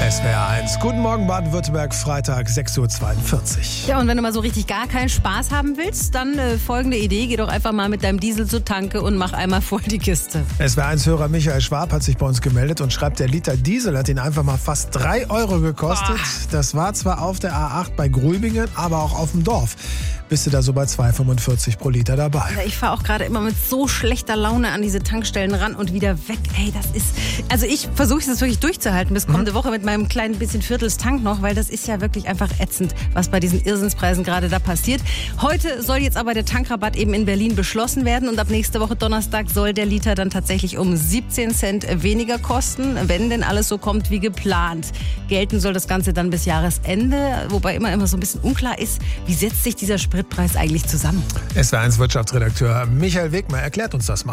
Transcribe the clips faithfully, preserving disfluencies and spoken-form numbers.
S W R eins. Guten Morgen Baden-Württemberg, Freitag sechs Uhr zweiundvierzig. Ja, und wenn du mal so richtig gar keinen Spaß haben willst, dann äh, folgende Idee. Geh doch einfach mal mit deinem Diesel zur Tanke und mach einmal voll die Kiste. S W R eins-Hörer Michael Schwab hat sich bei uns gemeldet und schreibt, der Liter Diesel hat ihn einfach mal fast drei Euro gekostet. Boah. Das war zwar auf der A acht bei Grübingen, aber auch auf dem Dorf. Bist du da so bei zwei Euro fünfundvierzig pro Liter dabei. Ja, ich fahre auch gerade immer mit so schlechter Laune an diese Tankstellen ran und wieder weg. Ey, das ist... Also ich versuche es jetzt wirklich durchzuhalten bis kommende mhm. Woche mit meinem kleinen bisschen Viertelstank noch, weil das ist ja wirklich einfach ätzend, was bei diesen Irrsinnspreisen gerade da passiert. Heute soll jetzt aber der Tankrabatt eben in Berlin beschlossen werden und ab nächste Woche Donnerstag soll der Liter dann tatsächlich um siebzehn Cent weniger kosten, wenn denn alles so kommt wie geplant. Gelten soll das Ganze dann bis Jahresende, wobei immer immer so ein bisschen unklar ist, wie setzt sich dieser Spritpreis eigentlich zusammen? S W R eins Wirtschaftsredakteur Michael Wegmer erklärt uns das mal.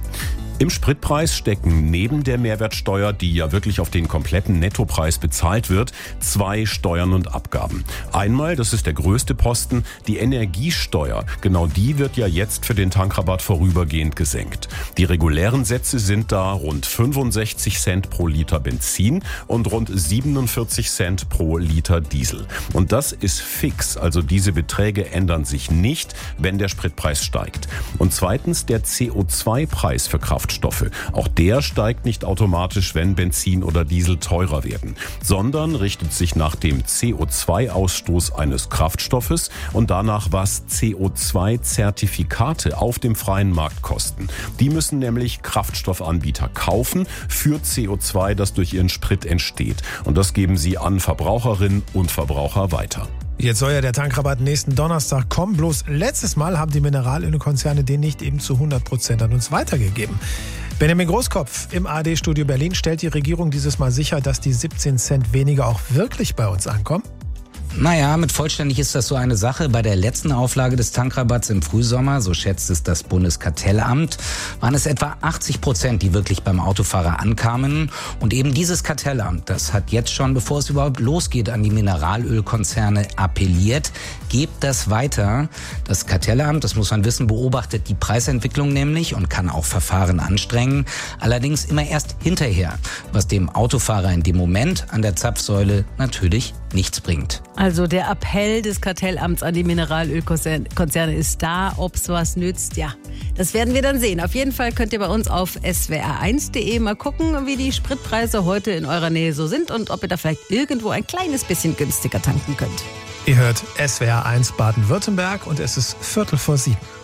Im Spritpreis stecken neben der Mehrwertsteuer, die ja wirklich auf den kompletten Nettopreis bezahlt wird, zwei Steuern und Abgaben. Einmal, das ist der größte Posten, die Energiesteuer. Genau die wird ja jetzt für den Tankrabatt vorübergehend gesenkt. Die regulären Sätze sind da rund fünfundsechzig Cent pro Liter Benzin und rund siebenundvierzig Cent pro Liter Diesel. Und das ist fix, also diese Beträge ändern sich nicht, wenn der Spritpreis steigt. Und zweitens der C O zwei Preis für Kraftstoffe. Auch der steigt nicht automatisch, wenn Benzin oder Diesel teurer werden, sondern richtet sich nach dem C O zwei Ausstoß eines Kraftstoffes und danach, was C O zwei Zertifikate auf dem freien Markt kosten. Die müssen nämlich Kraftstoffanbieter kaufen für C O zwei, das durch ihren Sprit entsteht. Und das geben sie an Verbraucherinnen und Verbraucher weiter. Jetzt soll ja der Tankrabatt nächsten Donnerstag kommen. Bloß letztes Mal haben die Mineralölkonzerne den nicht eben zu hundert Prozent an uns weitergegeben. Benjamin Großkopf im A R D-Studio Berlin. Stellt die Regierung dieses Mal sicher, dass die siebzehn Cent weniger auch wirklich bei uns ankommen? Naja, mit vollständig ist das so eine Sache. Bei der letzten Auflage des Tankrabatts im Frühsommer, so schätzt es das Bundeskartellamt, waren es etwa achtzig Prozent, die wirklich beim Autofahrer ankamen. Und eben dieses Kartellamt, das hat jetzt schon, bevor es überhaupt losgeht, an die Mineralölkonzerne appelliert. Gebt das weiter. Das Kartellamt, das muss man wissen, beobachtet die Preisentwicklung nämlich und kann auch Verfahren anstrengen. Allerdings immer erst hinterher, was dem Autofahrer in dem Moment an der Zapfsäule natürlich nichts bringt. Also der Appell des Kartellamts an die Mineralölkonzerne ist da. Ob es was nützt, ja, das werden wir dann sehen. Auf jeden Fall könnt ihr bei uns auf S W R eins punkt de mal gucken, wie die Spritpreise heute in eurer Nähe so sind und ob ihr da vielleicht irgendwo ein kleines bisschen günstiger tanken könnt. Ihr hört S W R eins Baden-Württemberg und es ist Viertel vor sieben.